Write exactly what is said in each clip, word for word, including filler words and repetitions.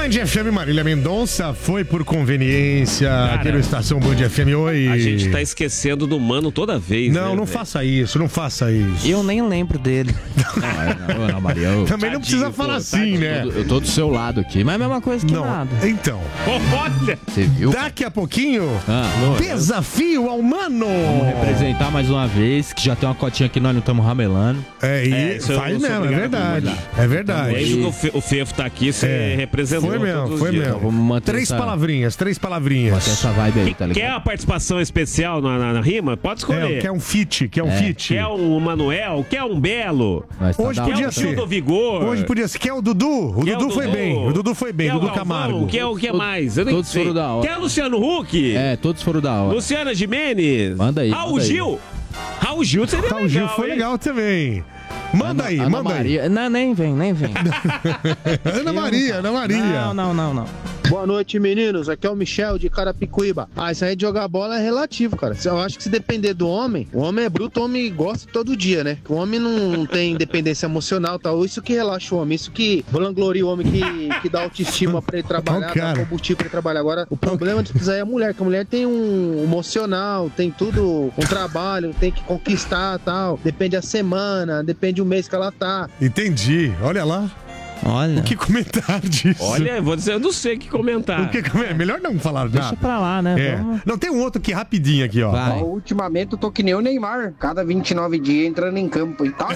Band F M, Marília Mendonça foi por conveniência. Cara, aqui no Estação Band F M. Oi. A gente tá esquecendo do Mano toda vez. Não, né, não véio? faça isso, não faça isso. Eu nem lembro dele. Não, não, não, Maria. Eu... Também não precisa falar pô, assim, tá, né? Eu tô, eu tô do seu lado aqui, mas é a mesma coisa que não. nada. Então. Olha! Você viu? Daqui a pouquinho, ah, desafio ao Mano. Vamos representar mais uma vez, que já tem uma cotinha aqui, nós não estamos ramelando. É, e é, faz mesmo, é verdade. É verdade. Desde que o Fefo tá aqui, você é. representou. Foi mesmo, foi dias. mesmo. Então, vamos manter três essa... palavrinhas, três palavrinhas. Manter essa vibe aí, tá ligado? Quer a participação especial na, na, na rima? Pode escolher. É, quer um feat, quer um É. feat. Quer um Manuel? Quer um Belo? Mas tá Hoje da podia hora, ser. Quer o do Vigor? Hoje podia ser. Quer o Dudu? O Quer Dudu o foi Dudu? bem. O Dudu foi bem, Quer o Dudu Galvão? Camargo. Quer o que Todos- mais? Eu nem todos sei. foram da hora. Quer Luciano Huck? É, todos foram da hora. Luciana Gimenez? Manda aí, Raul manda aí. Gil? Raul Gil seria Raul legal, Gil foi hein? legal também. Manda Ana, aí, Ana manda Maria. aí. Não, nem vem, nem vem. Ana Maria, Ana Maria. Não, não, não, não. Boa noite, meninos. Aqui é o Michel de Carapicuíba. Ah, isso aí de jogar bola é relativo, cara. Eu acho que se depender do homem, o homem é bruto, o homem gosta todo dia, né? O homem não tem dependência emocional e tal. Isso que relaxa o homem, isso que vangloria o homem, que, que dá autoestima pra ele trabalhar, Cara. dá combustível pra ele trabalhar. Agora, o problema disso aí é a mulher, que a mulher tem um emocional, tem tudo, um trabalho, tem que conquistar e tal. Depende da semana, depende do mês que ela tá. Entendi. Olha lá. Olha. Que comentário disso. Olha, eu vou dizer, eu não sei o que comentar. O que, é melhor não falar Deixa nada. pra lá, né? É. Vamos- Não, tem um outro aqui rapidinho aqui, ó. Vai. Ó, ultimamente eu tô que nem o Neymar, cada vinte e nove dias entrando em campo e tal.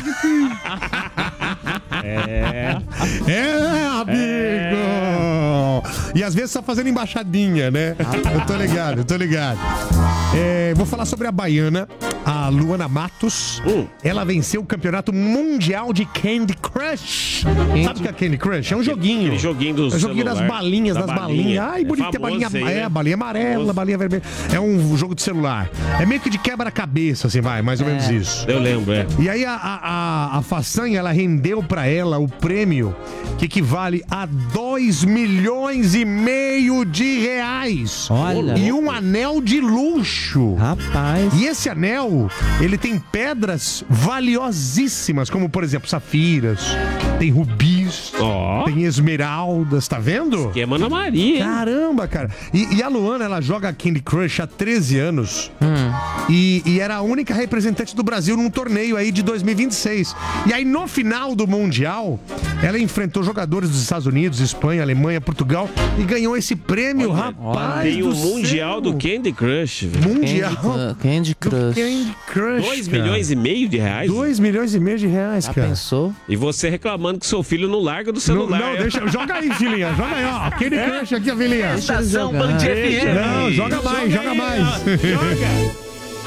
É. É, amigo! E às vezes só fazendo embaixadinha, né? Eu tô ligado, eu tô ligado. É, vou falar sobre a baiana, a Luana Matos. Hum. Ela venceu o campeonato mundial de Candy Crush. Sabe o que é Candy Crush? É um joguinho. Aquele joguinho do É um joguinho das celular, balinhas, da das balinha. balinhas. Ai, É bonita, balinha, famoso aí, é, né? balinha amarela, Famoso. balinha vermelha. É um jogo de celular. É meio que de quebra-cabeça, assim, vai, mais ou É. menos isso. Eu lembro, é. E aí a, a, a, a façanha, ela rendeu pra ela o prêmio que equivale a dois milhões e meio de reais. Olha. E um anel de luxo. Rapaz. E esse anel, ele tem pedras valiosíssimas, como, por exemplo, safiras, tem rubis, Ó. tem esmeraldas, tá vendo? Que é Ana Maria, hein? Caramba, cara. E, e a Luana, ela joga Candy Crush há treze anos. Hum. E, e era a única representante do Brasil num torneio aí de dois mil e vinte e seis. E aí, no final do Mundial, ela enfrentou jogadores dos Estados Unidos, Espanha, Alemanha, Portugal e ganhou esse prêmio, Olha, rapaz. Tem o do Mundial céu. do Candy Crush, velho. Mundial Candy do Crush. Candy Crush. dois cara. milhões e meio de reais? dois milhões e meio de reais, Já cara. pensou? E você reclamando que seu filho não larga do Não, celular. não, deixa. Joga aí, filhinha. Joga aí, ó. Candy Crush aqui, ó, filhinha. Estação Band F M. Não, joga mais, joga mais. Joga.